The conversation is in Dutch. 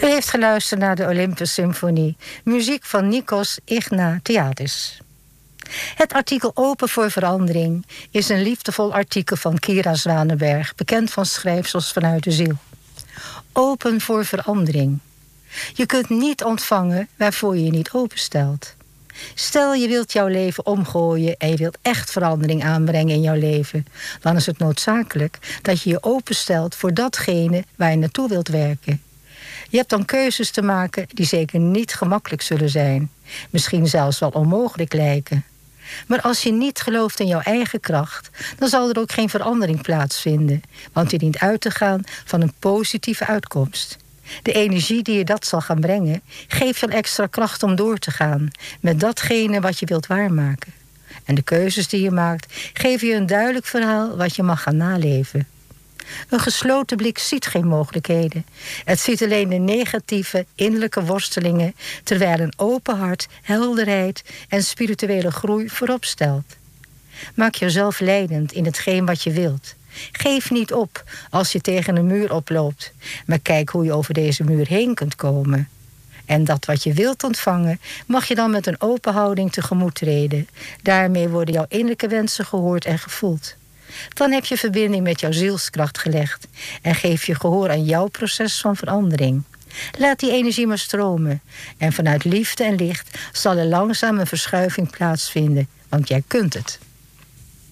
U heeft geluisterd naar de Olympus Symfonie, muziek van Nikos Ignatiadis. Het artikel Open voor Verandering is een liefdevol artikel van Kira Zwanenberg, bekend van schrijfsels vanuit de ziel. Open voor verandering. Je kunt niet ontvangen waarvoor je je niet openstelt. Stel je wilt jouw leven omgooien en je wilt echt verandering aanbrengen in jouw leven, dan is het noodzakelijk dat je je openstelt voor datgene waar je naartoe wilt werken. Je hebt dan keuzes te maken die zeker niet gemakkelijk zullen zijn, misschien zelfs wel onmogelijk lijken. Maar als je niet gelooft in jouw eigen kracht, dan zal er ook geen verandering plaatsvinden, want je dient uit te gaan van een positieve uitkomst. De energie die je dat zal gaan brengen, geeft je extra kracht om door te gaan met datgene wat je wilt waarmaken. En de keuzes die je maakt, geven je een duidelijk verhaal wat je mag gaan naleven. Een gesloten blik ziet geen mogelijkheden. Het ziet alleen de negatieve, innerlijke worstelingen, terwijl een open hart, helderheid en spirituele groei voorop stelt. Maak jezelf leidend in hetgeen wat je wilt. Geef niet op als je tegen een muur oploopt, maar kijk hoe je over deze muur heen kunt komen. En dat wat je wilt ontvangen, mag je dan met een open houding tegemoet treden. Daarmee worden jouw innerlijke wensen gehoord en gevoeld. Dan heb je verbinding met jouw zielskracht gelegd en geef je gehoor aan jouw proces van verandering. Laat die energie maar stromen en vanuit liefde en licht zal er langzaam een verschuiving plaatsvinden, want jij kunt het.